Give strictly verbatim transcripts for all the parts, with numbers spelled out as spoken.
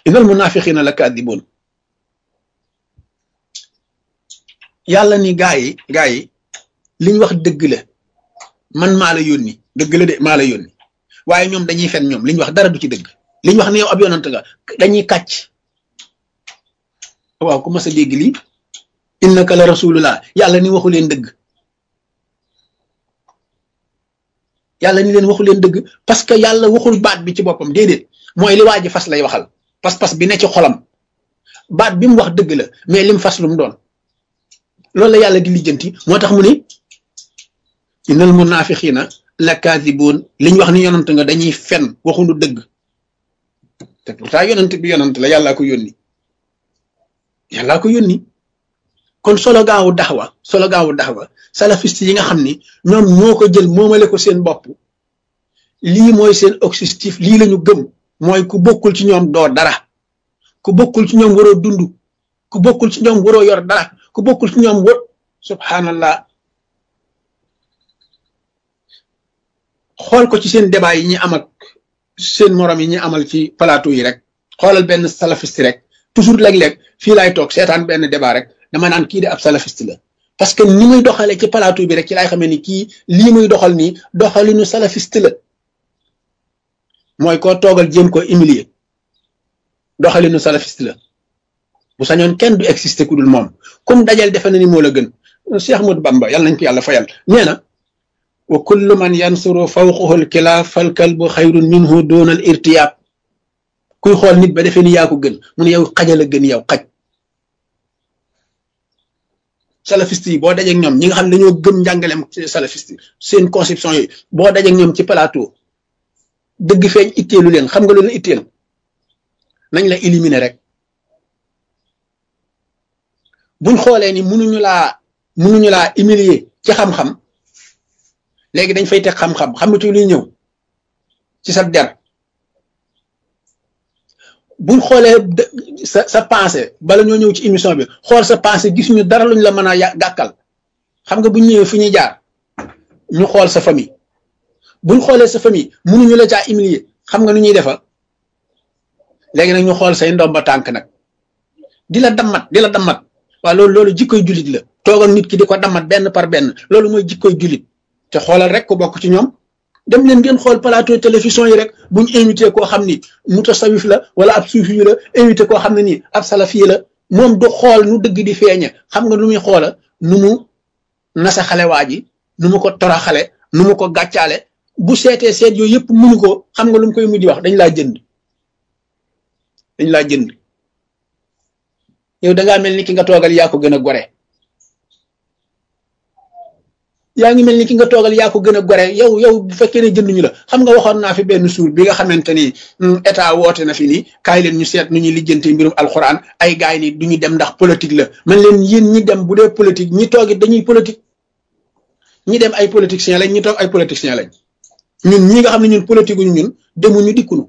innal munafiqina la kadibun yàlla ni gaa yi gaa yi liñ wax dëgg la man maa la yónni dëgg la de maa la yónni waaye ñoom dañuy fen ñoom liñ wax dara du ci dëgg liñ wax ne yow ab yonant nga dañuy kàcc waaw ku mas a dégg lii innaka la rasulullah yàlla ni waxu leen dëgg yàlla ni leen waxu leen dëgg parce que yàlla waxul baat bi ci boppam déedéet mooy li waa ji fas lay waxal pas-pas bi ne ci xolam baat bi mu wax dëgg la mais lim fas lu mu doon loolu la yàlla di lijjanti moo tax mu ne innal munafiqina la kaadibuun liñ wax ni yonant nga dañuy fen waxuñu dëgg te pourtant yonant bi yonant la yàllaa ko yónni yàllaa ko yónni kon solo gaawu daxwa solo gaawu daxwa salafiste yi nga xam ni ñoom ñoo ko jël moomale ko seen bopp lii mooy seen objectif lii lañu gëm mooy ku bokkul ci ñoom doo dara ku bokkul ci ñoom waroo dund ku bokkul ci ñoom waroo yor dara ku bokkul ci ñoom wër subhanallah xool ko ci seen débat yi ñi am ak seen morom yi ñi amal ci plateau yi rek xoolal benn salafiste rek toujours léeg-léeg fii laay toog seetaan benn débat rek dama naan kii de ab salafiste la parce que ni muy doxalee ci plateau bi rek ci laay xamee ni kii lii muy doxal nii doxalinu salafiste la mooy koo toogal jéem ko humilier doxalinu salafiste la bu sañoon kenn du exister ku dul moom comme dajal defe na ni moo la gën Cheikh Ahmadou Bamba yàlla nañ ko yàlla fayal nee na wa kullu man yansuru fawqahu al-kilaab fal kalbu xayrun minhu doona al irtiyaab kuy xool nit ba defee ni yaa ko gën mu ne yow xajal a gën yow xaj salafiste yi boo dajeeg ñoom ñi nga xam ne dañoo gëm njàngaleem salafiste seen conception yooyu boo dajeeg ñoom ci plateau dëgg feeñ itteelu leen xam nga lu leen itteel nañ la éliminer rek buñ xoolee ni mënuñu laa mënuñu laa humilier ci xam-xam léegi dañ fay teg xam-xam xamatu luy ñëw ci sa der buñ xoolee sa sa pensée bala ñoo ñëw ci émission bi xool sa pensée gis ñu dara luñ la mën a gàkkal xam nga buñ ñëwee fu ñuy jaar ñu xool sa famille buñ xoolee sa famille mënuñu la caa humilier xam nga nu ñuy defa léegi nag ñu xool say ndomba tànk nag di la dammat di la dammat waaw loolu loolu jikkoy jullit la toogal nit ki di ko dammat benn par benn loolu mooy jikkoy jullit te xoolal rek ko bokk ci ñoom dem leen ngeen xool plateau télévision yi rek buñ invité koo xam ni mutasawif la wala ab suufi la invité koo xam ne nii ab salafi la moom du xool nu dëgg di feeñe xam nga lu muy xoola nu mu nasa xale waa ji nu mu ko tora xale nu mu ko gàccaale bu seetee seet yooyu yëpp mënu ko xam nga lu mu koy mujj wax dañ laa jënd dañ laa jënd yow dangaa mel ni ki nga toogal yaa ko gën a gore yaa ngi mel ni ki nga toogal yaa ko gën a gore yow yow bu fekkee ne jënduñu la xam nga waxoon naa fi benn suur bi nga xamante ni état woote na fi nii kaay leen ñu seet nu ñuy lijjante mbirum alxuraan ay gaay ni du ñu dem ndax politique la man leen yéen ñi dem bu dee politique ñi toogit dañuy politique ñi dem ay politiciens lañ ñi toog ay politiciens lañ ñun ñi nga xam ne ñun politique uñu ñun demuñu dikkunu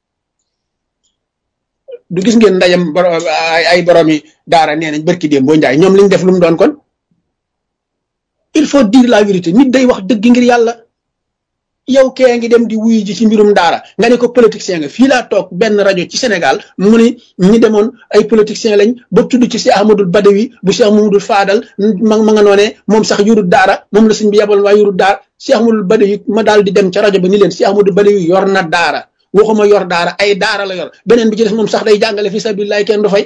du gis ngeen ndajam ay borom yi daara nee nañ barki déem boo njaay ñoom liñ def lu mu doon kon il faut dire la vérité nit day wax dëgg ngir yàlla yow kee ngi dem di wuyu ji ci mbirum daara nga ne ko politicien nga fii laa toog benn rajo ci Sénégal mu ne ñi demoon ay politiciens lañ ba tudd ci Cheikh Ahmadul Badawi bu Cheikh Mamadou Fadal ma ma nga noonee moom sax yurut daara moom la sëñ bi yabal waaye yurut daara Cheikh Ahmadul Badawi ma daal di dem ca rajo ba ni leen Cheikh Ahmadul Badawi yor na daara waxuma yor daara ay daara la yor beneen bi ci des moom sax day jàngale fi sabilillah kenn du fay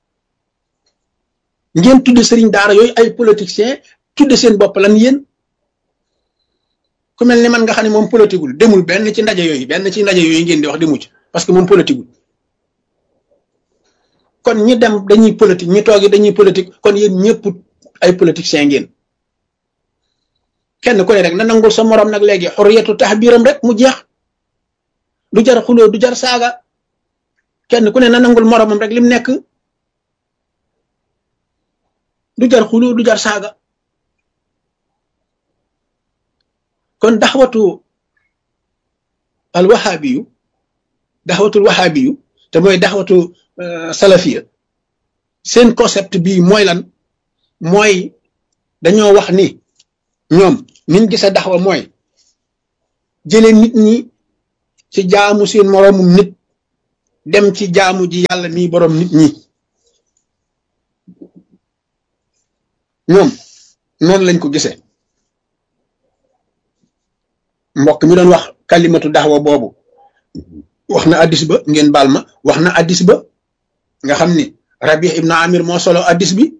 ngeen tudd sëriñ daara yooyu ay politiciens tudde seen bopp lan yéen ku mel ni man nga xam ne moom politigul demul benn ci ndaje yooyu benn ci ndaje yooyu ngeen di wax demu ci parce que moom politigul kon ñi dem dañuy politique ñi toogi dañuy politique kon yéen ñëpp ay politiciens ngeen kenn ku ne rek na nangul sa morom nag léegi xurriyatu tahbiram rek mu jeex du jar xuloo du jar saaga kenn ku ne na nangul moromam rek lim nekk du jar xuloo du jar saaga kon daxwatu al wahabiyu daxwatul wahabiyu te mooy daxwatu salafiya seen concept bii mooy lan mooy dañoo wax ni ñoom niñ gisa daxwa mooy jëlee nit ñi ci jaamu seen moroomum nit dem ci jaamu ji yàlla mii borom nit ñi ñoom noonu lañ ko gisee mbokk mi doon wax kalimatu daxwa boobu wax na addis ba ngeen baal ma wax na addis ba nga xam ni Rabi ibnu Amir moo solo addis bi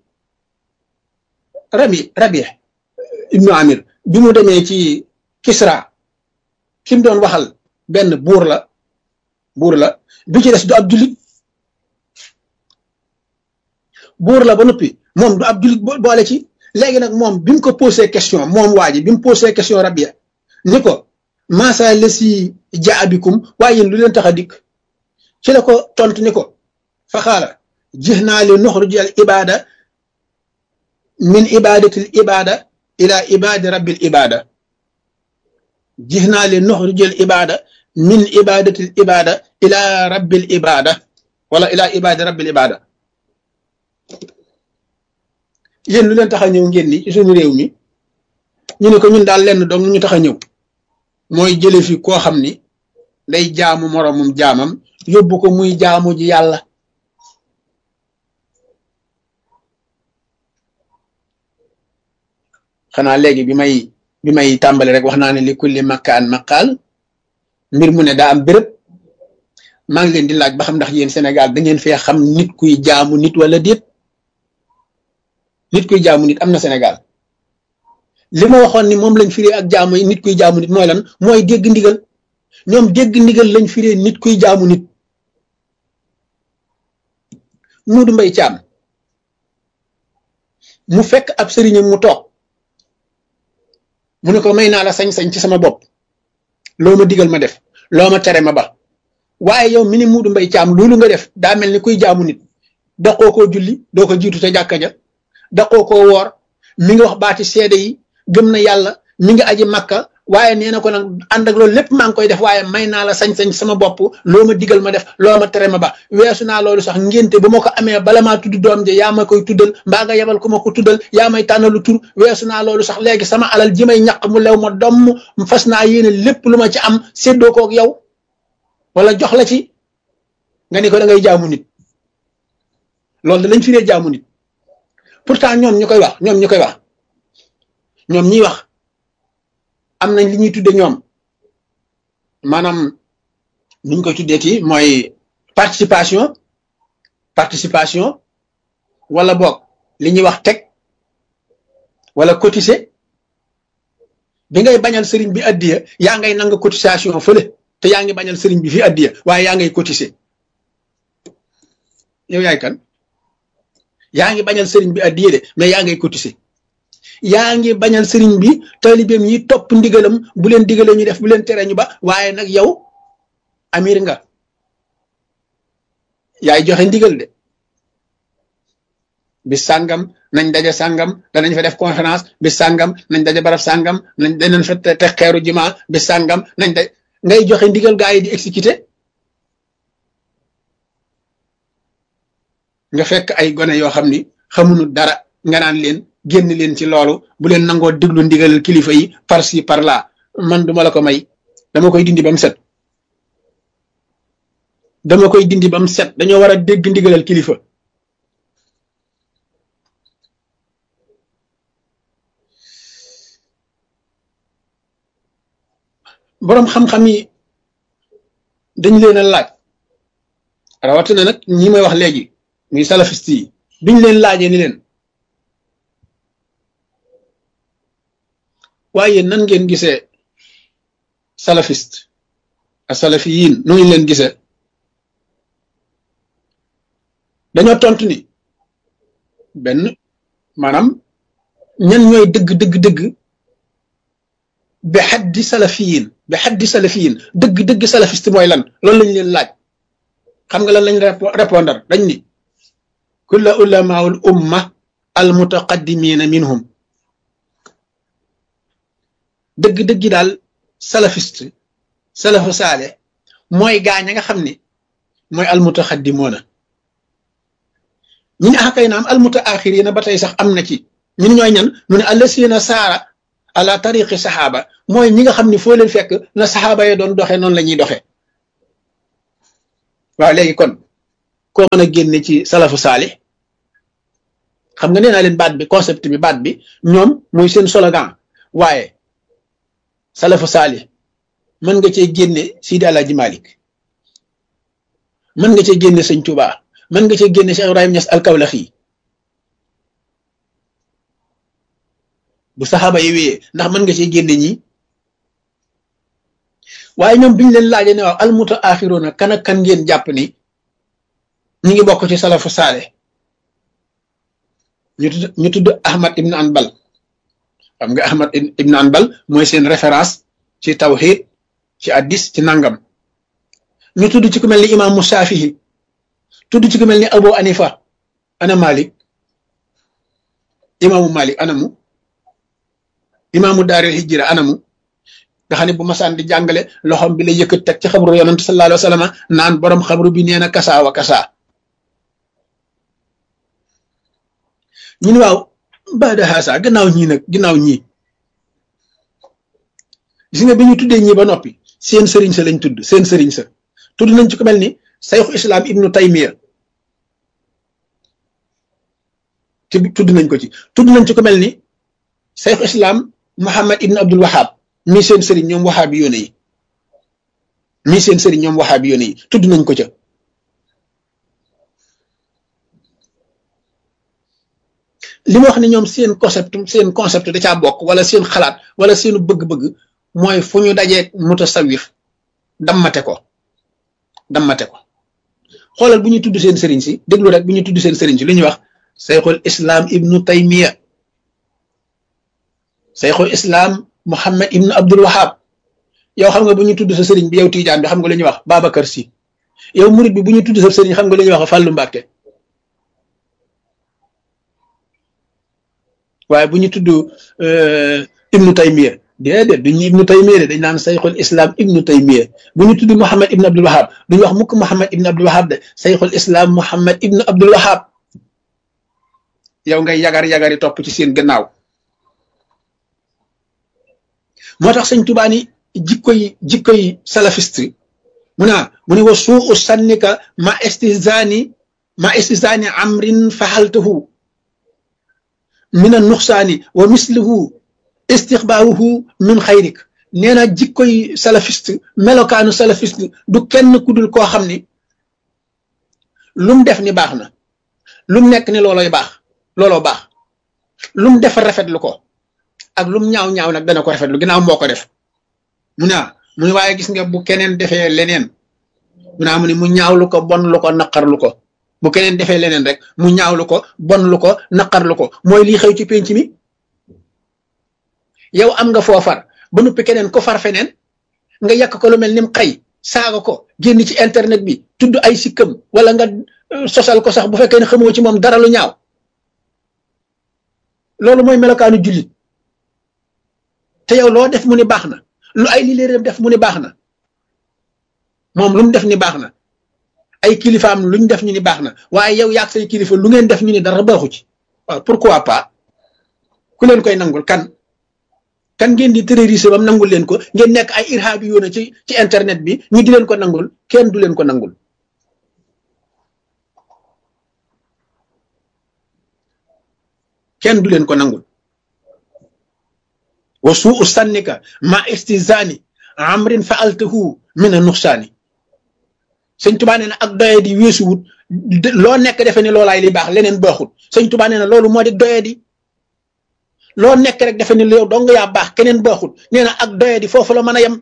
Rabi Rabi ibnu Amir bi mu demee ci Kisra ki mu doon waxal benn buur la buur la bi ci des du ab jullit buur la ba noppi moom du ab jullit boole ci léegi nag moom bi mu ko posé question moom waa ji bi mu posé question Rabia ni ko maasa la si jaabikum waaye yéen lu leen tax a dikk ci la ko tontu ni ko faxaala jix naa li nuxruj al ibada min ibadatil ibada ila ibadi rabbil ibada jix naa li nuxruj al ibada min ibadatil ibada ila rabbil ibada wala ila ibadi rabbil ibada yéen lu leen tax a ñëw ngeen ni ci suñu réew mi ñu ne ko ñun daal lenn dong ñu tax a ñëw mooy jële fi koo xam ni day jaamu moroomum jaamam yóbbu ko muy jaamu ji yàlla xanaa léegi bi may bi may tàmbali rek wax naa ne li kulli makkaan maqaal mbir mu ne daa am béréb maa ngi leen di laaj ba xam ndax yéen Sénégal da ngeen fee xam nit kuy jaamu nit wala déet nit kuy jaamu nit am na Sénégal li ma waxoon ni moom lañ firee ak jaamu nit kuy jaamu nit mooy lan mooy dégg ndigal ñoom dégg ndigal lañ firee nit kuy jaamu nit Muudu Mbay Caam mu fekk ab sëriñam mu toog mu ne ko may naa la sañ-sañ ci sama bopp loo ma digal ma def loo ma tere ma ba waaye yow mi ni Muudu Mbay Caam loolu nga def daa mel ni kuy jaamu nit daqoo koo julli doo ko jiitu ca jàkka ja daqoo koo woor mi ngi wax baati seede yi gëm na yàlla mi ngi aji makka waaye nee na ko nag ànd ak loolu lépp maa ngi koy def waaye may naa la sañ-sañ sama bopp loo ma digal ma def loo ma tere ma ba weesu naa loolu sax ngénte bu ma ko amee bala maa tudd doom je yaa ma koy tuddal mbaa nga yebal ku ma ko tuddal yaa may tànnalu tur weesu naa loolu sax léegi sama alal ji may ñaq mu lew ma domm fas naa yéene lépp lu ma ci am séddoo koog yow wala jox la ci nga ni ko da ngay jaamu nit loolu da lañ firee jaamu nit pourtant ñoom ñu koy wax ñoom ñu koy wax ñoom ñiy wax am nañ li ñuy tudde ñoom maanaam ni ñu koy tuddee ci mooy participation participation wala boog li ñuy wax teg wala cotiser bi ngay bañal sëriñ bi addiya yaa ngay nanga cotisation fële te yaa ngi bañal sëriñ bi fi addiya waaye yaa ngay cotiser yow yaay kan yaa ngi bañal sëriñ bi addiya de mais yaa ngay cotiser yaa ngi bañal sëriñ bi taalibeem yi topp ndigalam bu leen digalee ñu def bu leen tere ñu ba waaye nag yow amir nga yaay joxe ndigal de bis sàngam nañ daje sàngam danañ fa def conférence bis sàngam nañ daje barab sàngam nañ danañ fa te xeeru juma bis sàngam nañ daj ngay joxe ndigal gaa yi di exécuter nga fekk ay gone yoo xam ni xamuñu dara nga naan leen génn leen ci loolu bu leen nangoo déglu ndigalal kilifa yi par ci par là man duma la ko may dama koy dindi ba mu set dama koy dindi ba mu set dañoo war a dégg ndigalal kilifa boroom xam-xam yi dañ leen a laaj rawatina nag ñi may wax léegi muy salafiste yi biñ leen laajee ni leen waaye nan ngeen gisee salafiste ak salafiyin nu ñu leen gisee dañoo tontu ni benn maanaam ñan ñooy dëgg dëgg dëgg bi xaddi salafiyin bi xaddi salafiyin dëgg dëgg salafiste mooy lan loolu lañ leen laaj xam nga lan lañ répondre dañ ni kulla ulamaul umma al mutaqaddimina minhum dëgg-dëggi daal salafiste salafu saale mooy gaañ a nga xam ne mooy almutaxaddimoona ñu ne ah kay naam almutaaxirina ba tey sax am na ci ñu ne ñooy ñan mu ne allasina saara ala tariqi saxaaba mooy ñi nga xam ne foo leen fekk na saxaaba yi doon doxee noonu la ñuy doxee waaw léegi kon koo mën a génne ci salafu saalih xam nga nee naa leen baat bi concept bi baat bi ñoom mooy seen slogan waaye salafu saalih mën nga cee génne Sidi Alaaji Malik mën nga cee génne sëñ Tuubaa mën nga cee génne Cheikh Ibrahima Niass al-Kawlaxi bu saxaaba yi wéyee ndax mën nga cee génne ñi waaye ñoom biñu leen laajee ne waaw almuta axiroona kan ak kan ngeen jàpp ni ñi ngi bokk ci salafu saale ñu tudd ñu tudd Ahmad ibn Anbal xam nga Ahmad ibn Anbal mooy seen référence ci tawhid ci addis ci nangam ñu tudd ci ku mel ni imaamu Shaafihi tudd ci ku mel ni Abu Hanifa ana Malik imaamu Malik anamu imaamu daaril hijra anamu nga xam ne bu masaan di jàngale loxom bi la yëkkat teg ci xabru yonent sallallahu alayhi wa sallam naan borom xabru bi nee na kasaa wa kasaa ñu ne waaw baada haasa gannaaw ñii nag gannaaw ñii gis nga bi ñu tuddee ñii ba noppi seen sëriñ sa lañ tudd seen sëriñ sa tudd nañ ci ko mel ni sayxu islam ibnu taymiya te tudd nañ ko ci tudd nañ ci ko mel ni sayxu islam muhammad ibnu abdul wahab mii seen sëriñ ñoom waxaabi yoone yi mii seen sëriñ ñoom waxaabi yoone yi tudd nañ ko ca li ma wax ne ñoom seen concept seen concept da caa bokk wala seen xalaat wala seenu bëgg-bëgg mooy fu ñu dajee mutasawif dammate ko dammate ko xoolal bu ñu tudd seen sëriñ si déglu rek bu ñu tudd seen sëriñ si lu ñuy wax sayxul islam ibnu taymiya sayxul islam Muhammad ibn Abdul Wahab yow xam nga bu ñu tudd sa sëriñ bi yow Tiijaan bi xam nga lu ñuy wax Babacar Si yow murid bi bu ñu tudd sa sëriñ xam nga lu ñuy wax Fàllu Mbàkke waaye bu ñu tudd ibnu Taymiya déedéet duñu ibnu Taymiya de dañ naan sayxul islam ibnu Taymiya bu ñu tudd Muhammad ibn Abdul Wahab duñu wax mukk Muhammad ibn Abdul Wahab de sayxul islam Muhammad ibn Abdul Wahab yow ngay yagar yagari topp ci seen gannaaw moo tax sëñ Tuubaa ni jikko yi jikko yi salafiste mu naa mu ne wa suu sannika ma istizani ma istizani amrin faxaltahu min a nuxsaani wa mislihu istixbaaruhu min xayrik nee na jikko yi salafiste melokaanu salafiste du kenn ku dul koo xam ni lum def ni baax na lum nekk ni looloy baax looloo baax lum def rafetlu ko ak lum ñaaw ñaaw nag dana ko rafetlu ginnaaw moo ko def mu ne mu ne waaye gis nga bu keneen defee leneen mu ne mu ne mu ñaawlu ko bon lu ko naqarlu ko bu keneen defee leneen rek mu ñaawlu ko bon lu ko naqarlu ko mooy lii xew ci penc mi yow am nga foofar ba noppi keneen ko far feneen nga yàq ko lu mel ni mu xëy saaga ko génn ci internet bi tudd ay sikkam wala nga sosal ko sax bu fekkee ne xamoo ci moom dara lu ñaaw loolu mooy melokaanu jullit te yow loo def mu ni baax na lu ay li léeréem def mu ni baax na moom lu mu def ni baax na ay kilifaam luñ def ñu ni baax na waaye yow yaag say kilifa lu ngeen def ñu ni dara baaxu ci waaw pourquoi pas ku leen koy nangul kan kan ngeen di terroriser bam nangul leen ko ngeen nekk ay irhaabi yoona ci ci internet bi ñu di leen ko nangul kenn du leen ko nangul kenn du leen ko nangul wa suu sannika ma istizani amrin faaltahu min a nuxsaani sëñ Tuubaa nee na ak doye di weesuwut loo nekk defe ne loolaay li baax leneen baaxut sëñ Tuubaa nee na loolu moo di doye di loo nekk rek defe ne yow dong yaa baax keneen baaxut nee na ak doye di foofu la mën a yem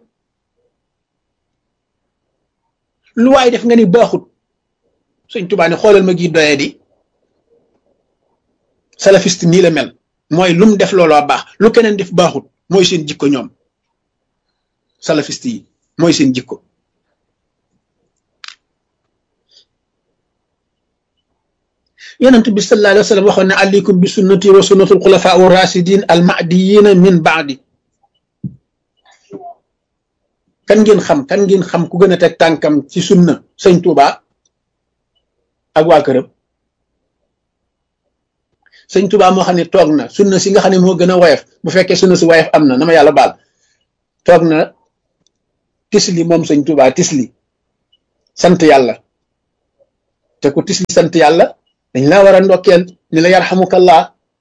lu waay def nga ni baaxut sëñ Tuubaa ne xoolal ma gi doye di salafiste nii la mel mooy lu mu def looloo baax lu keneen def baaxut mooy seen jikko ñoom salafiste yi mooy seen jikko yonent bi sallallahu alayhi wa sallam waxoon ne aleykum bi sunnati wa sunnatul xulafaa u rasidin al mahdiyina min baadi kan ngeen xam kan ngeen xam ku gën a teg tànkam ci sunna sëñ Tuubaa ak waa këram sëñ Tuubaa moo xam ne toog na sunna si nga xam ne moo gën a woyof bu fekkee sunna si woyof am na na ma yàlla baal toog na tisli moom sëñ Tuubaa tisli sant yàlla te ku tis li sant yàlla dañ laa war a ndokkeel ni la yarhamukallah.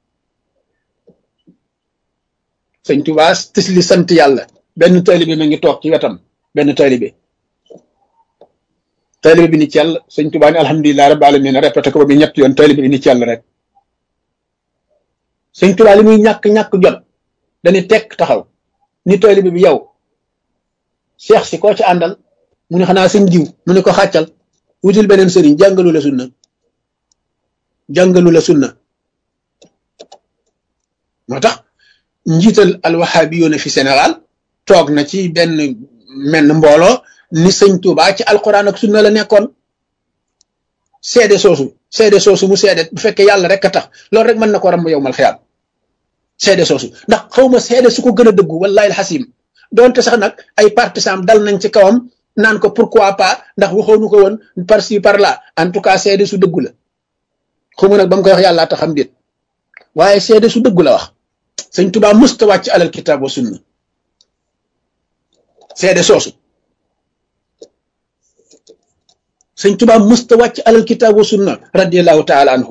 sëñ Tuubaa tis li sant yàlla benn taalibe ma ngi toog ci wetam benn taalibe taalibe bi ni ci yàlla sëñ Tuubaa ni alhamdulilah rabbil alamin répété ko ba bi ñett yoon taalibe bi ni ci yàlla rek sëñ Tuubaa li muy ñàkk-ñàkk jot dañu tekk taxaw ni taalibe bi yow cheikh si koo ci àndal mu ne xanaa sëñ diw mu ne ko xàccal wutil beneen sëriñ jàngalu la sunna jàngalu la sunna moo tax njiital alwahabiyuuna fi Sénégal toog na ci benn menn mbooloo ni sëñ Tuubaa ci alquran ak sunna la nekkoon seede soosu seede soosu mu seede bu fekkee yàlla rek a tax loolu rek mën na ko ramb yow mal xiyaam seede soosu ndax xawma seede su ko gën a dëggu wallahi alxasim doonte sax nag ay partisans dal nañ ci kawam naan ko pourquoi pas ndax waxoonu ko woon par ci par là en tout cas seede su dëggu la xawma nag ba mu koy wax yàllaa taxam déet waaye seede su dëggu la wax sëñ Tuubaa musta wàcc alal kitaab wa sunna seede soosu sëñ Tuubaa musta wàcc alal kitaab wa sunna radiyallahu taala anhu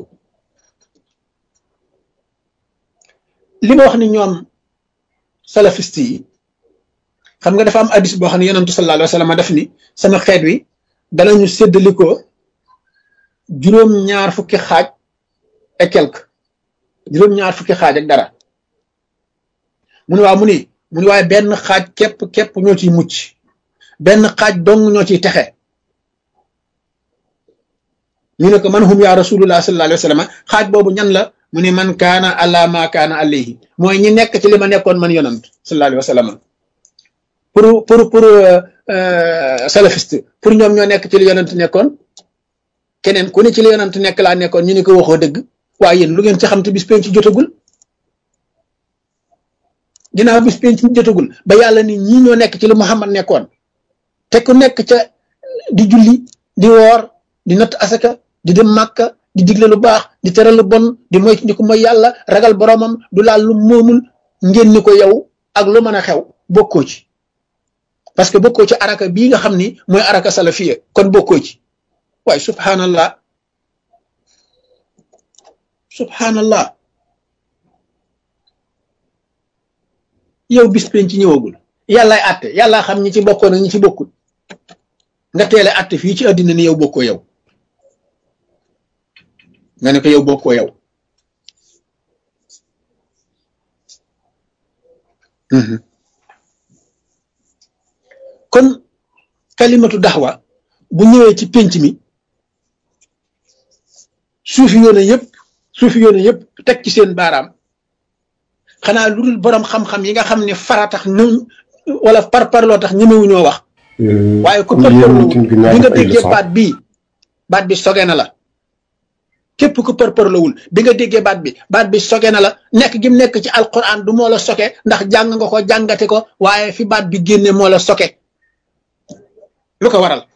li ma wax ni ñoom salafiste yi xam nga dafa am hadis boo xam ne yonentu sallallahu alayhi wa sallam def ni sama xeet wi danañu séddalikoo juróom-ñaar fukki xaaj et quelque juróom-ñaar fukki xaaj ak dara mu ne waaw mu ni mu ni waaye benn xaaj képp képp ñoo ciy mucc benn xaaj dong ñoo ciy texe ñu ne ko man hum ya rasulullah sallallahu alayhi wa sallam xaaj boobu ñan la mu ne man kaana ala ma kaana alayhi mooy ñi nekk ci li ma nekkoon man yonant sallallahu alayhi wa sallam pour pour pour salafiste pour ñoom ñoo nekk ci li yonant nekkoon keneen ku ne ci li yonant nekk laa nekkoon ñu ne ko waxoo dëgg waaye yéen lu ngeen ci xam te bis penc jotagul ginnaaw bis penc jotagul ba yàlla ni ñii ñoo nekk ci li Muhammad nekkoon te ku nekk ca di julli di woor di natt asaka di dem màkka di digle lu baax di tere lu bon di moy di ko mooy yàlla ragal boromam du laal lu moomul ngeen ni ko yow ak lu mën a xew bokkoo ci parce que bokkoo ci araka bii nga xam ni mooy araka salafiya kon bokkoo ci waaye subhanallah subhanallah yow bis penc ci ñëwagul yàllaay àtte yàllaa xam ñi ci bokkoon ak ñi ci bokkul nga teele àtte fii ci àddina ni yow bokkoo yow nga ne ko yow bokkoo yow kon kalimatu daxwa bu ñëwee ci penc mi suufi yoone yëpp suufi yoone yëpp teg ci seen baaraam xanaa lu dul borom xam-xam yi nga xam ne fara tax ñu wala par parloo tax ñemewu ñoo wax waaye ku parparloo bi nga déggee baat bii baat bi soge na la képp ku parparloowul bi nga déggee baat bi baat bi soge na la nekk gi mu nekk ci alquran du moo la soke ndax jàng nga ko jàngate ko waaye fi baat bi génne moo la soke lu ko waral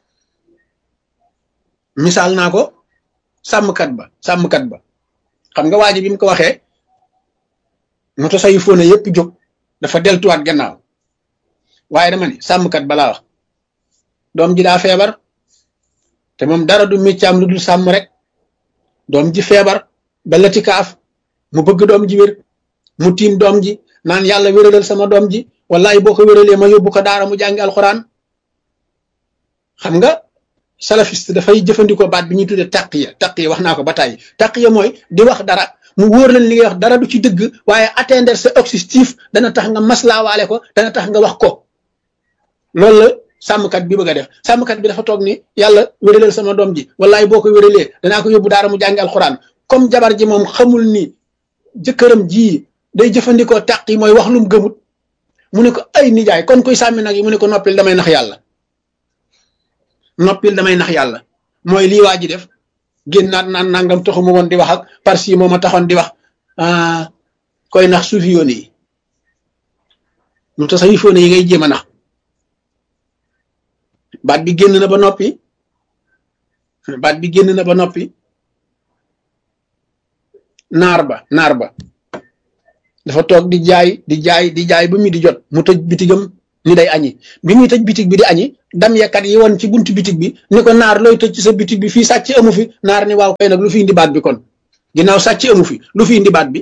misaal naa ko sàmmkat ba sàmmkat ba xam nga waa ji bi mu ko waxee moto sayu fóone yëpp jóg dafa deltuwaat gannaaw waaye dama ni sàmmkat balaa wax doom ji daa feebar te moom dara du miccaam lu dul sàmm rek doom ji feebar ba lati kaaf mu bëgg doom ji wér mu tiim doom ji naan yàlla wéralal sama doom ji wallahi boo ko wéralee ma yóbbu ko daara mu jàngi alxuraan xam nga salafiste dafay jëfandikoo baat bi ñuy tuddee taqiya taqiya wax naa ko ba tàyyi taqiya mooy di wax dara mu wóor leen li ngay wax dara du ci dëgg waaye atteindre sa objectif dana tax nga maslaawaale ko dana tax nga wax ko loolu la sàmmkat bi bëgg a def sàmmkat bi dafa toog ni yàlla wéralal sama doom ji wallahi boo ko wéralee danaa ko yóbbu daara mu jàngi alxuraan comme jabar ji moom xamul ni jëkkëram ji day jëfandikoo taq yi mooy wax lum gëmut mu ne ko ay nijaay kon koy sàmmi nag yi mu ne ko noppil damay nax yàlla noppil damay nax yàlla mooy lii waa ji def génnaat naan nangam taxu ma woon di wax ak parce que moo ma taxoon di wax koy nax suufi yoon yi mu ta sax yifoone yi ngay jéem a nax baat bi génn na ba noppi baat bi génn na ba noppi naar ba naar ba dafa toog di jaay di jaay di jaay ba mi di jot mu tëj bitigam ni day añi bi muy tëj bitig bi di añi dam yakat yi woon ci buntu bitig bi ni ko naar looy tëj ci sa bitig bi fii sàcc amu fi naar ni waaw kay nag lu fi indi baat bi kon ginnaaw sàcc amu fi lu fi indi baat bi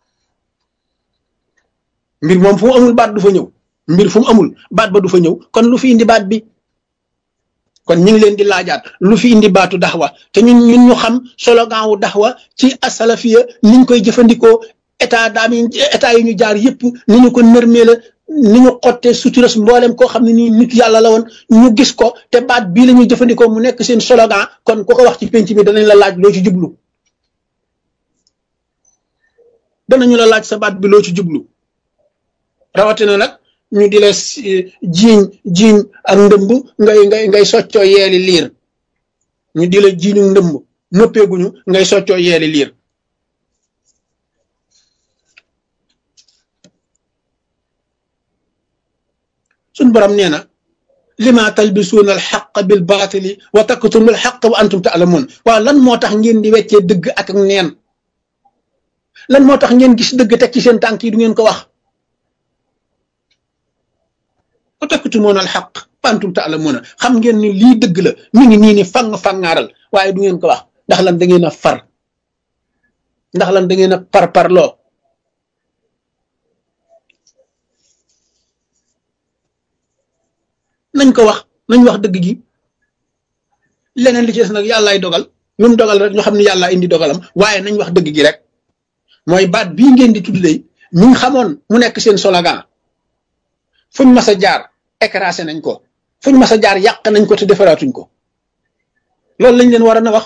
mbir moom fu mu amul baat du fa ñëw mbir fu mu amul baat ba du fa ñëw kon lu fi indi baat bi kon ñu ngi leen di laajaat lu fi indi baatu daxwa te ñun ñun ñu xam slogan wu daxwa ci asalafiya niñ koy jëfandikoo état daam yi état yi ñu jaar yëpp ni ñu ko nërmee la ni ñu xottee suturas mboolem koo xam ne nii nit yàlla la woon ñu gis ko te baat bii la ñuy jëfandikoo mu nekk seen slogan kon ku ko wax ci penc mi danañ la laaj loo ci jublu danañu la laaj sa baat bi loo ci jublu rawatina nag ñu di la jiiñ jiiñ ak ndëmb ngay ngay ngay soccoo yeeli liir ñu di la jiiñu ndëmb noppeeguñu ngay soccoo yeeli liir suñ borom nee na lima talbisuuna alxaq bil baatili wa taktumu alxaq wa antum taalamuun waaw lan moo tax ngeen di weccee dëgg ak neen lan moo tax ngeen gis dëgg teg ci seen tànk yi du ngeen ko wax wa taktumoon al xaq pantum taalamuuna xam ngeen ni lii dëgg la mi ngi nii ni fang fangaaral waaye du ngeen ko wax ndax lan da ngeen a far ndax lan da ngeen a par parloo nañ ko wax nañ wax dëgg gi leneen li ci des nag yàllaay dogal lu mu dogal rek ñu xam ne yàllaa indi dogalam waaye nañ wax dëgg gi rek mooy baat bii ngeen di tudd lay ñu ngi xamoon mu nekk seen slogan fuñ mas a jaar écrasé nañ ko fuñ mas a jaar yàq nañ ko te defaraatuñ ko loolu lañ leen war a na wax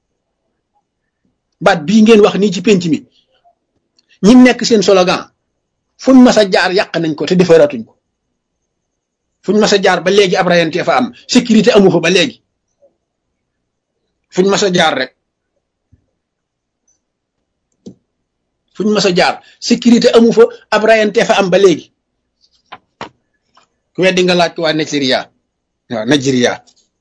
baat bii ngeen wax nii ci penc mi ñi nekk seen slogan fuñ mas a jaar yàq nañ ko te defaraatuñ ko fuñ mas a jaar ba léegi ab rayante fa am sécurité amu fa ba léegi fuñ mas a jaar rek fuñ mas a jaar sécurité amu fa ab rayante fa am ba léegi ku weddi nga laaj ko waa Nigeria waaw Nigeria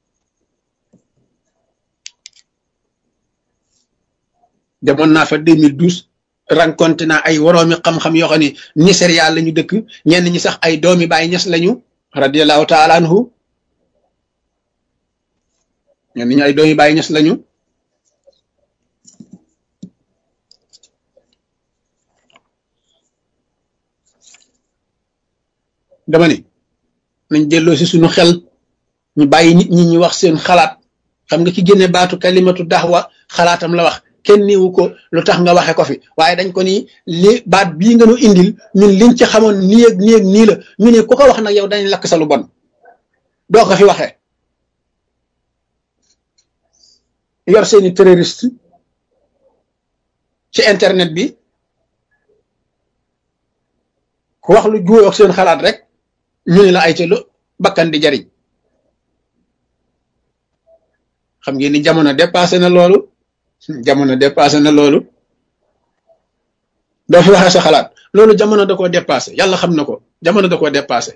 demoon naa fa deux mille douze rencontré naa ay woroomi xam-xam yoo xam ne Nigeria la ñu dëkk ñenn ñi sax ay doomi Baay Ñas lañu radiyallahu taala anhu ñenn ñi ay doomi Baay Ñas lañu dama ni nañ delloo si suñu xel ñu bàyyi nit ñi ñu wax seen xalaat xam nga ci génne baatu kalimatu daxwa xalaatam la wax kenn niwu ko lu tax nga waxe ko fi waaye dañ ko ni li baat bii nga nu indil ñun liñ ci xamoon nii ak nii ak nii la ñu ne ku ko wax nag yow dañ lakk sa lu bon doo ko fi waxee yor seeni terroriste ci internet bi ku wax lu juuyoo ak seen xalaat rek ñu ne la ay te lu bakkan di jariñ xam ngeen ni jamono dépassé na loolu jamono dépassé na loolu doo fi waxee sa xalaat loolu jamono da koo dépassé yàlla xam na ko jamono da koo dépassé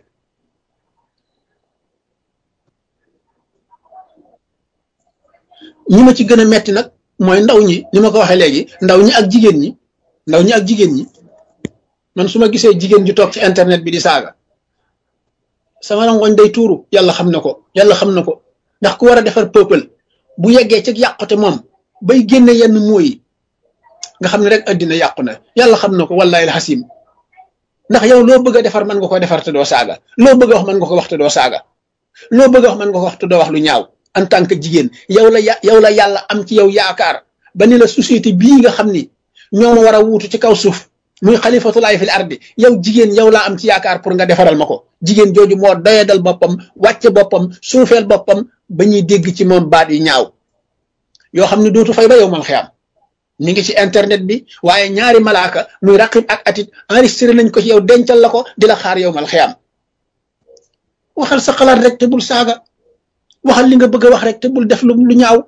ñi ma ci gën a metti nag mooy ndaw ñi ni ma ko waxee léegi ndaw ñi ak jigéen ñi ndaw ñi ak jigéen ñi man su ma gisee jigéen ju toog ci internet bi di saaga sama rangoñ day tuuru yàlla xam na ko yàlla xam na ko ndax ku war a defar peuple bu yeggee ci yàqute moom bay génne yenn mooy nga xam ne rek addina yàqu na yàlla xam na ko wallahi alxasim ndax yow loo bëgg a defar mën nga ko defar te doo saaga loo bëgg a wax mën nga ko wax te doo saaga loo bëgg a wax mën nga ko wax te doo wax lu ñaaw en tant que jigéen yow la ya yow la yàlla am ci yow yaakaar ba ni la société bii nga xam ni ñoo ma war a wuutu ci kaw suuf muy xalifatulaay fil ardi yow jigéen yow laa am ci yaakaar pour nga defaral ma ko jigéen jooju moo doyadal boppam wàcce boppam suufeel boppam ba ñuy dégg ci moom baat yi ñaaw yoo xam ne dootu fay ba yow mal xiyaam mi ngi ci internet bi waaye ñaari malaaka muy raqib ak atit enregistré nañ ko ci yow dencal la ko di la xaar yow mal xiyaam waxal sa xalaat rek te bul saaga waxal li nga bëgg a wax rek te bul def lu lu ñaaw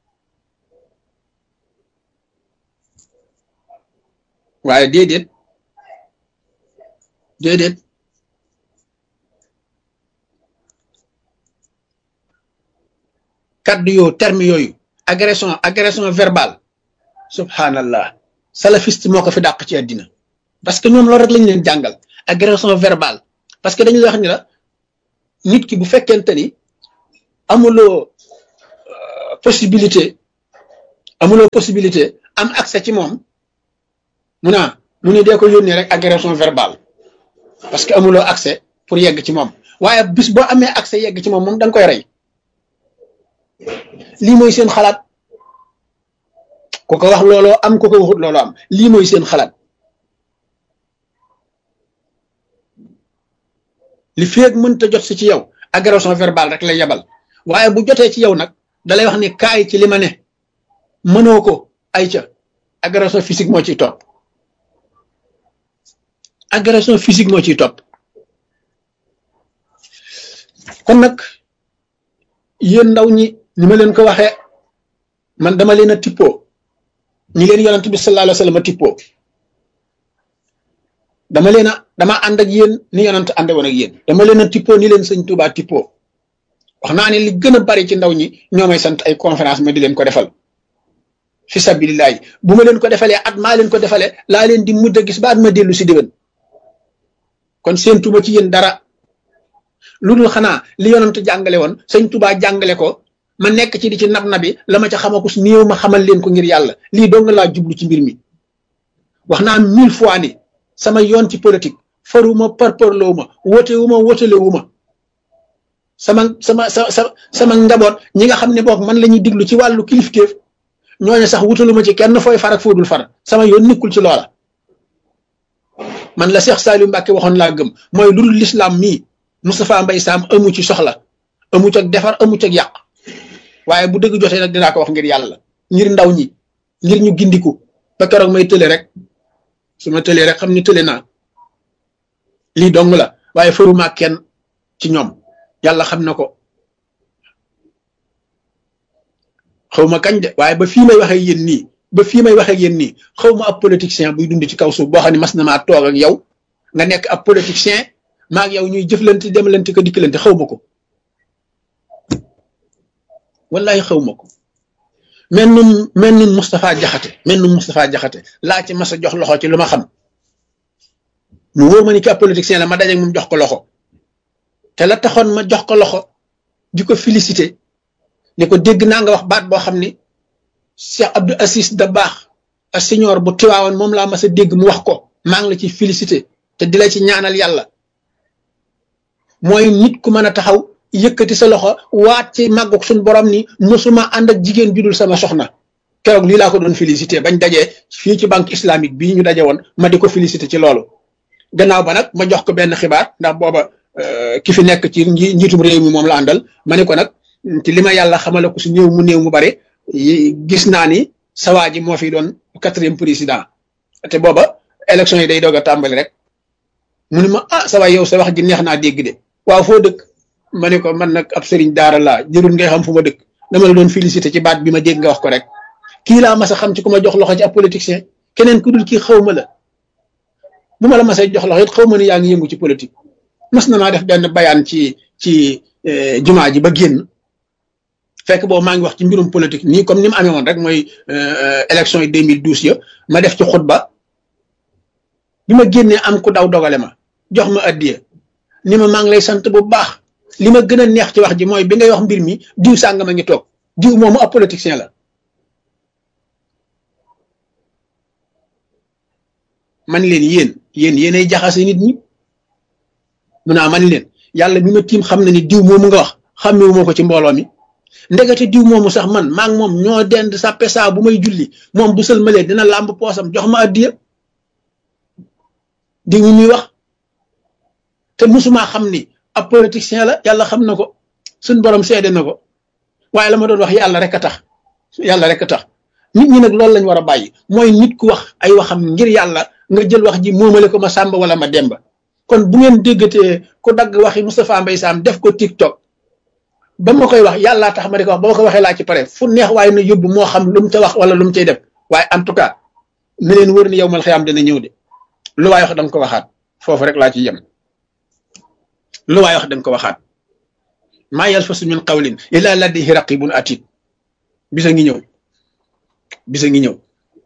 waaye déedéet déedéet kaddu yoo terme yooyu agression agression verbale subhanallah salafiste moo ko fi dàq ci àddina parce que ñoom loolu rek lañ leen jàngal agression verbale parce que dañu wax ni la nit ki bu fekkente ni amuloo possibilité amuloo possibilité am accès ci moom mu naa mu ni dee ko yónnee rek agression verbale parce que amuloo accès pour yegg ci moom waaye bis boo amee accès yegg ci moom moom da nga koy rey lii mooy seen xalaat ku ko wax looloo am ku ko waxut looloo am lii mooy seen xalaat li feeg mënta jot si ci yow agression verbale rek lay yebal waaye bu jotee ci yow nag dalay wax ni kaay ci li ma ne mënoo ko ay ca agression physique moo ciy topp agression physique moo ciy topp kon nag yéen ndaw ñi ni ma leen ko waxee man dama leen a tippoo ñi leen yonent bi sallallahu alayhi wa sallam a tippoo dama leen a dama ànd ak yéen ni yonent ànde woon ak yéen dama leen a tippoo ni leen sëñ Tuubaa tippoo wax naa ne li gën a bari ci ndaw ñi ñoo may sant ay conférence ma di leen ko defal fi sabilillahi bu ma leen ko defalee at maa leen ko defalee laa leen di mujj a gis ba at ma dellu si déwén kon seen tuba ci yéen dara lu dul xanaa li yonent jàngale woon sëñ Tuubaa jàngale ko ma nekk ci di ci nab nabi la ma ca xamakus néew ma xamal leen ko ngir yàlla lii dong laa jublu ci mbir mi wax naa mille fois ni sama yoon ci politique faruma parparloo ma wote wu ma wotale wu ma sama sama sa sa sama njaboot ñi nga xam ne boog man la ñuy diglu ci wàllu kilifteef ñooñu sax wutaluma ci kenn fooy far ak foodul far sama yoon nekkul ci loola man la Cheikh Saliou Mbacke waxoon laa gëm mooy lu dul l'islam mii Moustapha Mbaye Sam amu ci soxla amu ci ak defar amu ci ak yàq waaye bu dëgg jotee nag dinaa ko wax ngir yàlla ngir ndaw ñi ngir ñu gindiku ba keroog may tële rek su ma tëlee rek xam ni tële naa lii dong la waaye faruma kenn ci ñoom yàlla xam na ko xaw ma kañ de waaye ba fii may waxee yéen nii ba fii may waxee yéen nii xaw ma ab politicien buy dund ci kaw suuf boo xam ne mas na maa toog ak yow nga nekk ab politicien maa ak yow ñuy jëflante demlante ko dikkalante xaw ma ko wallahi xaw ma ko mel nun mel nun Moustapha Jaxate mel nun Moustapha Jaxate laa ci mas a jox loxo ci lu ma xam mu wóor ma ni ki ab politicien la ma dajeeg moom jox ko loxo te la taxoon ma jox ko loxo di ko félicité ne ko dégg naa nga wax baat boo xam ni Cheikh Abdou Aziz Dabakh a senior bu Tiwaawan moom laa mas a dégg mu wax ko maa ngi la ci félicité te di la ci ñaanal yàlla mooy nit ku mën a taxaw yëkkati sa loxo waat ci màggug suñ borom ni mosuma ànd ak jigéen judul sama soxna keroog lii laa ko doon félicité bañ dajee fii ci banque islamique bii ñu daje woon ma di ko félicité ci loolu gannaaw ba nag ma jox ko benn xibaar ndax booba ki fi nekk ci njiitum réew mi moom la àndal ma ne ko nag ci li ma yàlla xamale ko si néew mu néew mu bare gis naa ni sawaa ji moo fi doon quatrième président te booba élection yi day doog a tàmbali rek mu ne ma ah sawaay yow sa wax ji neex naa dégg de waaw foo dëkk ma ne ko man nag ab sëriñ daara laa jërul ngay xam fu ma dëkk dama la doon félicité ci baat bi ma dégg nga wax ko rek kii laa mas a xam ci ku ma jox loxo ci ab politicien keneen ku dul kii xaw ma la bu ma la masee jox loxo it xaw ma ni yaa ngi yëngu ci politique mas na maa def benn bayaan ci ci jumaa ji ba génn fekk boobu maa ngi wax ci mbirum politique nii comme ni mu amee woon rek mooy élection yi deux mille douze ya ma def ci xutba bi ma génnee am ku daw dogale ma jox ma addiya ni ma maa ngi lay sant bu baax li ma gën a neex ci wax ji mooy bi ngay wax mbir mi diw sànga ma ngi toog diw moomu ab politicien la man leen yéen yéen yéenay jaxase nit ñi mun naa man leen yàlla bi ma tiim xam na ni diw moomu nga wax xàmmewu moo ko ci mbooloo mi ndegete diw moomu sax man maa ngi moom ñoo dend sàppe saa bu may julli moom bu sëlmalee dina làmb poosam jox ma addiya diw mi muy wax te musuma xam ni ab politicien la yàlla xam na ko suñ borom seede na ko waaye la ma doon wax yàlla rek a tax yàlla rek a tax nit ñi nag loolu lañ war a bàyyi mooy nit ku wax ay waxam ngir yàlla nga jël wax ji moomale ko ma sàmba wala ma demba kon bu ngeen déggatee ku dagg waxi Moustapha Mbaye Sam def ko TikTok ba ma koy wax yàllaa tax ma di ko wax ba ma ko waxee laa ci pare fu neex waaye na yóbbu moo xam lu mu ca wax wala lu mu cay def waaye en tout cas na leen wër ni yow mal xiyaam dana ñëw de lu waay wax danga ko waxaat foofu rek laa ci yem lu waay wax danga ko waxaat maa yalfasu min qawlin illa ladayhi raqibun atid bisa ngi ñëw bisa ngi ñëw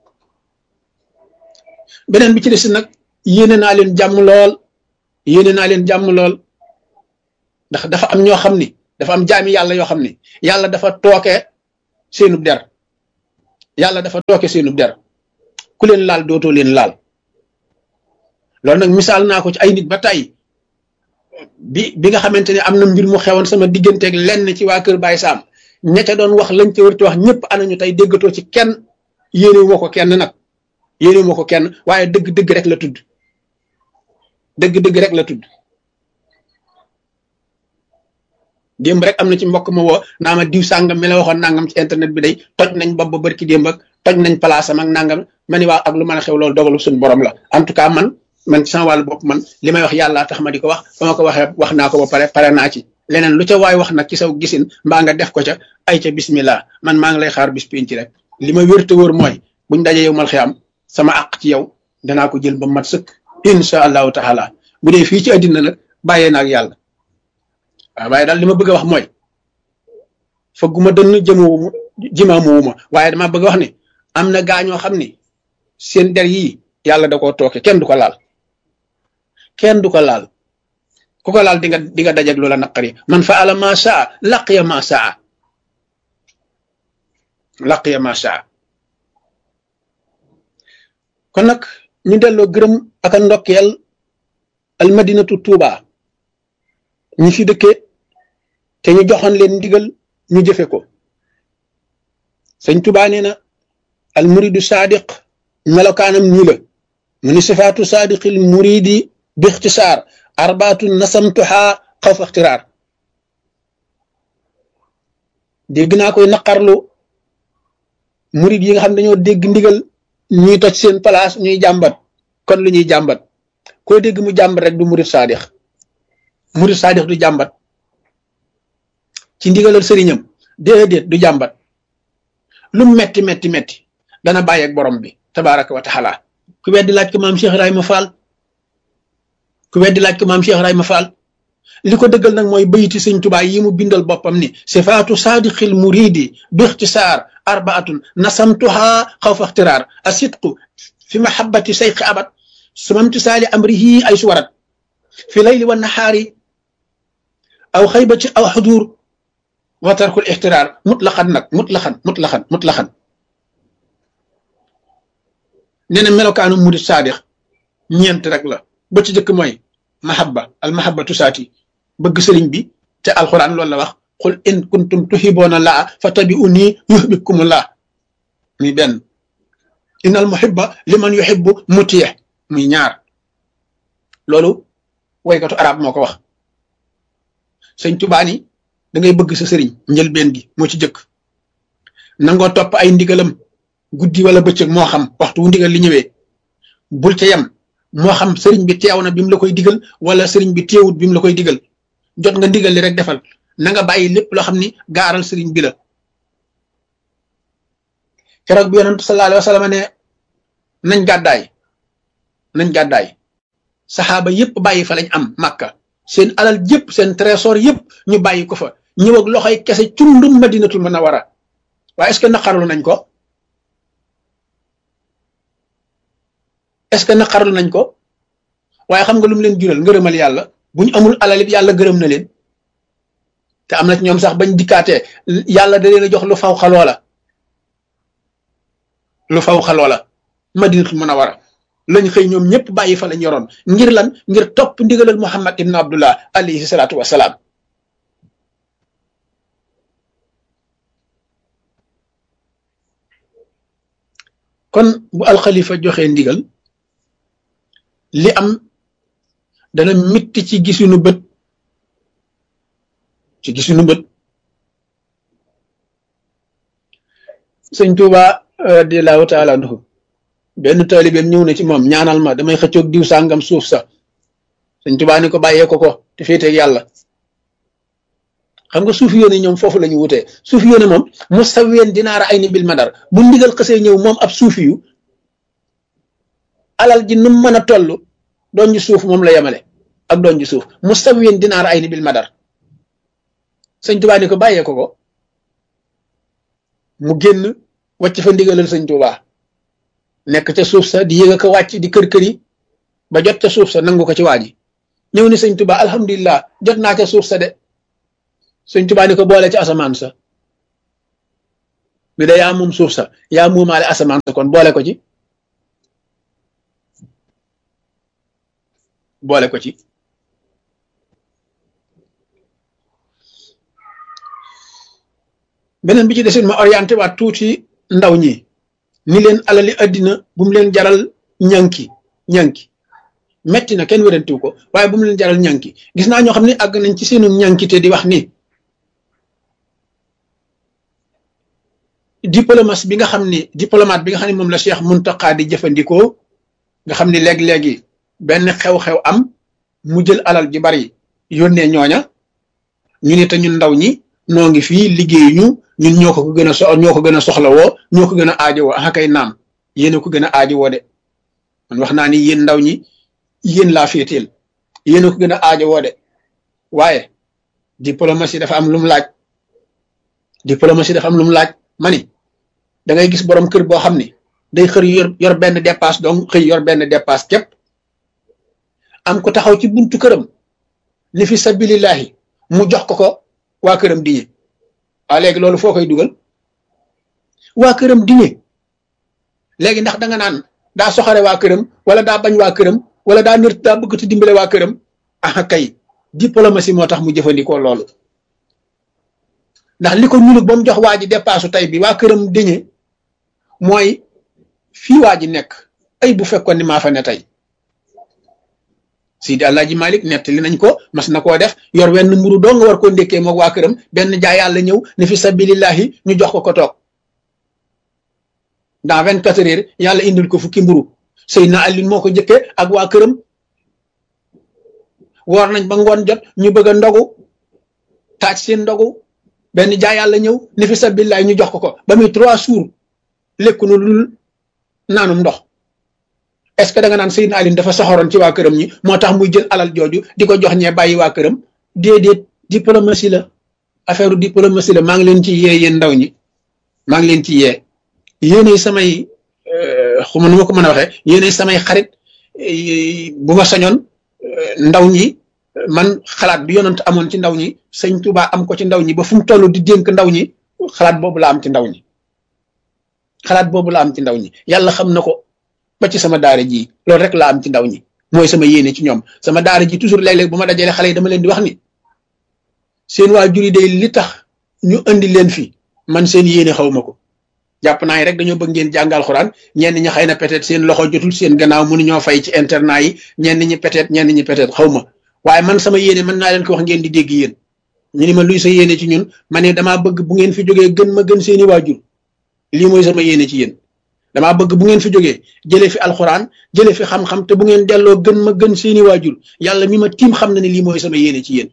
beneen bi ci des nag yéene naa leen jàmm lool yéene naa leen jàmm lool ndax dafa am ñoo xam ni dafa am jaami yàlla yoo xam ni yàlla dafa tooke seenub der yàlla dafa tooke seenub der ku leen laal dootoo leen laal loolu nag misaal naa ko ci ay nit ba tey bi bi nga xamante ne am na mbir mu xewoon sama digganteeg lenn ci waa kër Baye Sam ña ca doon wax lañ ca wërti wax ñëpp anañu tey déggatoo ci kenn yéenewu ma ko kenn nag yéenewu ma ko kenn waaye dëgg-dëgg rek la tudd dëgg-dëgg rek la tudd démb rek am na ci mbokk ma woo naa ma diw sàngam mi la waxoon nangam ci internet bi day toj nañ bopp ba barki démb ak toj nañ palaasam ak nangam ma ni waaw ak lu mën a xew loolu dogalu suñu borom la en tout cas man man ci sama wàllu bopp man li may wax yàlla tax ma di ko wax ba ma ko waxee wax naa ko ba pare pare naa ci leneen lu ca waay wax nag ci saw gisin mbaa nga def ko ca ay ca bismillah man maa ngi lay xaar bis pénc rek li ma wér te wóor mooy buñ dajee yow mal xiyam sama àq ci yow danaa ko jël ba mat sëkk insha allahu taala bu dee fii ci àddina nag bàyyee na ak yàlla waaw waaye daal li ma bëgg a wax mooy fëgguma dënn jëmawuma jimaamowuma waaye dama bëgg a wax ni am na gaañoo xam ni seen der yii yàlla da koo tooke kenn du ko laal kenn du ko laal ku ko laal di nga di nga dajeg loola naqari man faala ma saa laqiya ma saa laqiya ma saa kon nag ñu delloo gërëm ak a ndokkeel al madinatu Tuuba ñi fi dëkke te ñu joxoon leen ndigal ñu jëfe ko sëñ Tuuba nee na al muridu sadiq melokaanam nii la mu ni sifaatu sadiqil muridi bi ixtisaar arbaatu nasamtuha xaw fa ixtiraar dégg naa koy naqarlu murid yi nga xam ne dañoo dégg ndigal ñuy toj seen place ñuy jàmbat kon lu ñuy jàmbat koo dégg mu jàmbat rek du murid saadix murid saadix du jàmbat ci ndigalal sëriñam déedéet du jàmbat lu metti metti metti dana bàyyi ak borom bi tabaraka wa taala ku weddi laaj ko maam Cheikh Ibrahima Fall ku weddi laaj ko maam Cheikh Ibrahima Fall li ko dëggal nag mooy bayiti sëñ Tuubaa yi mu bindal boppam ni sifaatu saadiqil muridi bi ixtisaar arbaatun nasamtuha xaw fa ixtiraar asidqu fi mahabbati sayqi abad sumamtisaali amrihi ay suwarat fi layli wa nahaari aw xaybati aw xudur wa tarkul ixtiraar mutlaqan nag mutlaqan mutlaqan mutlaqan nee na melokaanu murid saadix ñeent rek la ba ci jëkk mooy mahabba al mahabbatu saati bëgg sëriñ bi te alquran loolu la wax qul in kuntum tuhibbuna laa fattabi'uni yuhibbukumullah muy benn innal muhibba liman yuhibbu mutiih muy ñaar loolu waykatu arab moo ko wax sëñ Tuubaa ni da ngay bëgg sa sëriñ njëlbeen gi moo ci jëkk nangoo topp ay ndigalam guddi wala bëccëg moo xam waxtu wu ndigal li ñëwee bul ca yem moo xam sëriñ bi teew na bi mu la koy digal wala sëriñ bi teewut bi mu la koy digal jot nga ndigal li rek defal na nga bàyyi lépp loo xam ni gaaral sëriñ bi la keroog bi yonent sallallahu alayhi wa sallam ne nañ gàddaay nañ gàddaay saxaaba yëpp bàyyi fa lañ am màkka seen alal yëpp seen trésor yëpp ñu bàyyi ko fa ñëw ak loxoy kese cundum madinatul munawwara waaye est-ce que naqarlu nañ ko est-ce que naqarlu nañ ko waaye xam nga lu mu leen jural ngërëmal yàlla bu ñu amul alal it yàlla gërëm na leen te am na ci ñoom sax bañ dikkaatee yàlla da leen a jox lu faw xaloo la lu faw xaloo la madinatul munawwara lañ xëy ñoom ñëpp bàyyi fa lañ yoroon ngir lan ngir topp ndigalal Muhammad ibn Abdullah alayhi salaatu wasalaam kon bu alxalifa joxee ndigal li am dana mitti ci gisunu bët ci gisunu bët sëñ Tuuba radiyallahu taala anhu benn taalibeem ñëw na ci moom ñaanal ma damay xëccoog diw sàngam suuf sa sëñ Tuuba ni ko bàyyee ko ko te féeteeg yàlla xam nga suufi yoone ñoom foofu la ñu wutee suufi yoone moom mustawiyan dinaara ay ni bil madar bu ndigal xësee ñëw moom ab suufi yu alal ji nu mën a toll doon ji suuf moom la yemale ak doon ji suuf mustawiyan dinaara ay ni bil madar sëñ Tuuba ni ko bàyyee ko ko mu génn wàcc fa ndigalal sëñ Tuuba nekk ca suuf sa di yëg ko wàcc di kër kër yi ba jot ca suuf sa nangu ko ci waa ji ñëw ni sëñ Tuuba alhamdulilah jot naa ca suuf sa de Sëñ Tuubaa ni ko boole ci asamaan sa mi da yaa moom suuf sa yaa moomaale asamaan sa kon boole ko ci boole ko ci beneen bi ci desit ma orienté waat tuuti ndaw ñi ni leen alali addina bu mu leen jaral ñanki ñanki metti na kenn wérantiw ko waaye bu mu leen jaral ñanki gis naa ñoo xam ne àgg nañ ci seenu ñankite di wax ni diplomatie bi nga xam ni diplomate bi nga xam ne moom la Cheikh Muntaqa di jëfandikoo nga xam ni léeg-léegi benn xew-xew am mu jël alal ji bari yónnee ñooña ñu ne te ñun ndaw ñi noo ngi fii liggéeyuñu ñun ñoo ko gën a so ñoo ko gën a soxlawoo ñoo ko gën a aajowoo ah kay naam yéen a ko gën a aajowoo de man wax naa ni yéen ndaw ñi yéen laa féeteel yéen a ko gën a aajowoo de waaye diplomatie dafa am lu mu laaj diplomatie dafa am lu mu laaj ma ni da ngay gis borom kër boo xam ni day xër yor yor benn dépasse donc xëy yor benn dépasse képp am ko taxaw ci buntu këram li fi sabilillahi mu jox ko ko waa këram diñe waaw léegi loolu foo koy dugal waa këram diñe léegi ndax da nga naan daa soxare waa këram wala daa bañ waa këram wala daa nër daa bëgg te dimbale waa këram ah kay diplomatie moo tax mu jëfandikoo loolu ndax li ko ñuul ba mu jox waa ji dépassu tey bi waa këram diñe mooy fii waa ji nekk ay bu fekkoon ni maa fa ne tey Sidi Alaaji Malik nettali nañ ko mas na koo def yor wenn mburu doo nga war koo ndékkee moog waa këram benn jaay yàlla ñëw ne fi sabilillahi ñu jox ko ko toog dans vingt quatre heures yàlla indil ko fukki mburu Seydina Ali moo ko jëkkee ak waa këram woor nañ ba ngoon jot ñu bëgg a ndogu taaj seen ndogu benn jaay yàlla ñëw ne fi sabilillahi ñu jox ko ko ba muy trois jours lekku nu lul naanum ndox est ce que da nga naan Seydina Ali dafa soxoroon ci waa këram ñi moo tax muy jël alal jooju di ko jox ñee bàyyi waa këram déedéet diplomatie la affaire diplomatie la maa ngi leen ci yee yéen ndaw ñi maa ngi leen ci yee yéenay samay xuma nu ma ko mën a waxee yéenay samay xarit bu ma sañoon ndaw ñi man xalaat bi yonent amoon ci ndaw ñi sëñ Tuubaa am ko ci ndaw ñi ba fu mu toll di dénk ndaw ñi xalaat boobu la am ci ndaw ñi xalaat boobu la am ci ndaw ñi yàlla xam na ko ba ci sama daara ji loolu rek laa am ci ndaw ñi mooy sama yéene ci ñoom sama daara ji toujours léeg-léeg bu ma dajalee xale yi dama leen di wax ni seen waajur yi day li tax ñu andi leen fi man seen yéene xaw ma ko jàpp naa yi rek dañoo bëgg ngeen jàngal xuraan ñenn ñi xëy na peut-être seen loxo jotul seen gannaaw mënuñoo fay ci internat yi ñenn ñi peut-être ñenn ñi peut-être xaw ma waaye man sama yéene mën naa leen ko wax ngeen di dégg yéen ñu ni ma luy sa yéene ci ñun ma ne damaa bëgg bu ngeen fi jógee gën ma gën seeni waajur lii mooy sama yéene ci yéen damaa bëgg bu ngeen fi jógee jëlee fi alxuraan jëlee fi xam-xam te bu ngeen delloo gën ma gën seeni waajur yàlla mi ma tiim xam na ne lii mooy sama yéene ci yéen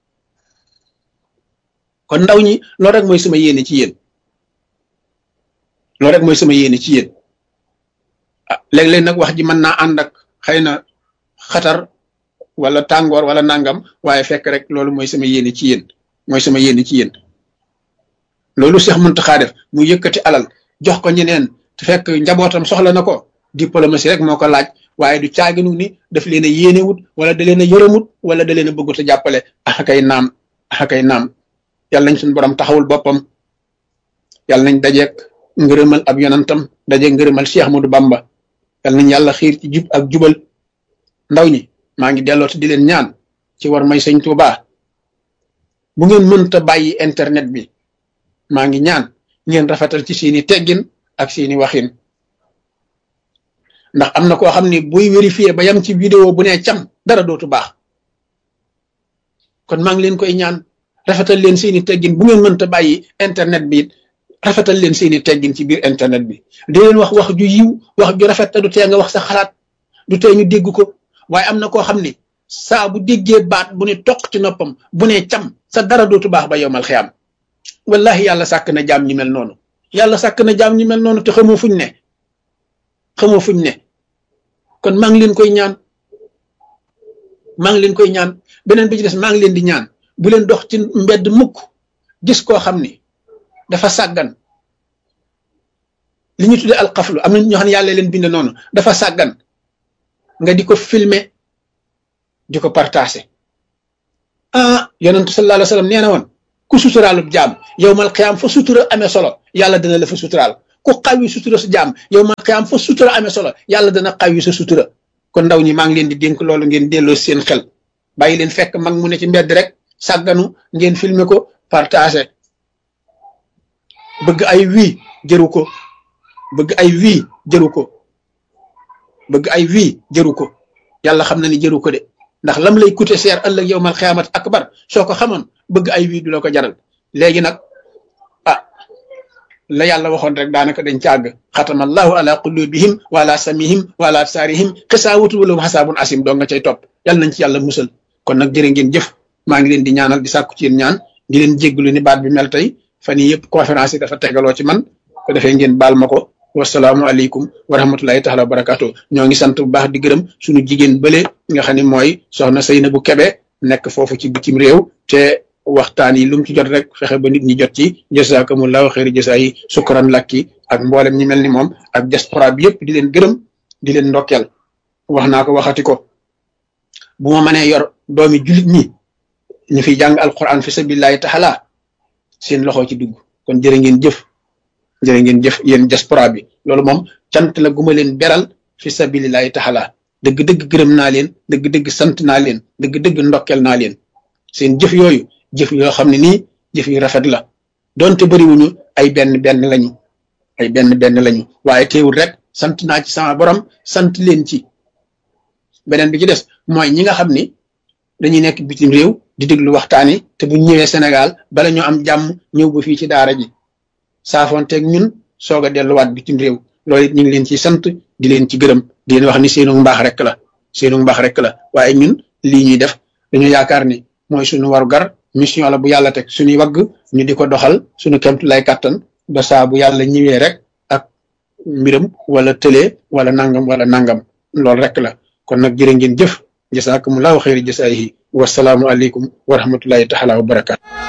kon ndaw ñi loolu rek mooy sama yéene ci yéen loolu rek mooy sama yéene ci yéen ah léeg-léeg nag wax ji mën naa ànd ak xëy na xatar wala tàngoor wala nangam waaye fekk rek loolu mooy sama yéene ci yéen mooy sama yéene ci yéen loolu Cheikh Mountakha def mu yëkkati alal jox ko ñeneen te fekk njabootam soxla na ko diplomatie rek moo ko laaj waaye du caaginu ni daf leen a yéenewut wala da leen a yërëmut wala da leen a bëggut a jàppale ah kay naam ah kay naam yàlla nañ suñu borom taxawul boppam yàlla nañ dajeeg ngërëmal ab yonantam dajeeg ngërëmal Cheikh Ahmadou Bamba yàlla nañ yàlla xiir ci jub ak jubal ndaw ñi maa ngi dellooti di leen ñaan ci war may sëñ Tuubaa bu ngeen mënta bàyyi internet bi maa ngi ñaan ngeen rafetal ci seeni teggin ak seeni waxin ndax am na koo xam ni buy vérifier ba yam ci vidéo bu ne cam dara dootu baax kon maa ngi leen koy ñaan rafetal leen seeni teggin bu ngeen mënta bàyyi internet bi rafetal leen seeni teggin ci biir internet bi di leen wax wax ju yiw wax ju rafet te du tee nga wax sa xalaat du tee ñu dégg ko waaye am na koo xam ni saa bu déggee baat bu ne toq ci noppam bu ne cam sa dara dootu baax ba yowmal xiyaam wallahi yàlla sàkk na jaam ñi mel noonu yàlla sàkk na jaam ñi mel noonu te xamoo fuñ ne xamoo fuñ ne kon maa ngi leen koy ñaan maa ngi leen koy ñaan beneen bi ci des maa ngi leen di ñaan bu leen dox ci mbedd mukk gis koo xam ni dafa sàggan li ñu tuddee alxaflu am na ñoo xam ne yàlla leen bind noonu dafa sàggan nga di ko filmer di ko partager ah yonentu sallallahu alayhi wa sallam nee na woon ku suturaalub jaam yowmal xiyaam fa sutura amee solo yàlla dana la fa suturaal ku xawi sutura sa jaam yowmal xiyaam fa sutura amee solo yàlla dana xawi sa sutura kon ndaw ñi maa ngi leen di dénk loolu ngeen delloo seen xel bàyyi leen fekk mag mu ne ci mbedd rek sàgganu ngeen filmer ko partagé bëgg ay wii jëru ko bëgg ay wii jëru ko bëgg ay wii jëru ko yàlla xam na ni jëru ko de ndax lam lay coûter cher ëllëg yowmal xiyaamat akbar soo ko xamoon bëgg ay wii du la ko jaral léegi nag ah la yàlla waxoon rek daanaka dañ càgg xatamallahu ala qulubihim wa ala samihim wa ala absaarihim xisaawatu wala xasaabun asim doo nga cay topp yàlla nañ ci yàlla musal kon nag jërë ngeen jëf maa ngi leen di ñaanal di sàkku ci yéen ñaan di leen jégglu ni baat bi mel tey fan yii yëpp conférence yi dafa tegaloo ci man ko defee ngeen baal ma ko wasalaamu aleykum wa rahmatullahi taala wa barakaatu ñoo ngi sant bu baax di gërëm suñu jigéen bële nga xam ne mooy soxna Seynabou Kebe nekk foofu ci bitim réew te waxtaan yi lu mu ci jot rek fexe ba nit ñi jot ci jazakumullahu xeeri jasa yi sukran lakki ak mboolem ñi mel ni moom ak diaspora bi yëpp di leen gërëm di leen ndokkeel wax naa ko waxati ko bu ma mënee yor doomi julit ñi ñu fiy jàng alquran fi sabilillahi taala seen loxo ci dugg kon jërë ngeen jëf jërë ngeen jëf yéen diaspora bi loolu moom cant la guma leen beral fi sabilillahi taala dëgg-dëgg gërëm naa leen dëgg-dëgg sant naa leen dëgg-dëgg ndokkel naa leen seen jëf yooyu jëf yoo xam ne nii jëf yu rafet la donte bëriwuñu ay benn benn lañu ay benn benn lañu waaye teewul rek sant naa ci sama borom sant leen ci beneen bi ci des mooy ñi nga xam ni dañuy nekk bitim réew di déglu waxtaan yi te bu ñëwee Sénégal bala ñu am jàmm ñëw ba fii ci daara ji saafoonteeg ñun soog a delluwaat bitim réew loolu it ñu ngi leen ci sant di leen ci gërëm di leen wax ni seenu mbaax rek la seenu mbaax rek la waaye ñun lii ñuy def dañu yaakaar ni mooy suñu waru gar mission la bu yàlla teg suñuy wagg ñu di ko doxal suñu kemtu lay kàttan ba saa bu yàlla ñëwee rek ak mbiram wala tëlee wala nangam wala nangam loolu rek la kon nag jërë ngeen jëf jasaakumullahu xayri jasaayihi wasalaamu aleykum wa rahmatullahi taala wa barakaatu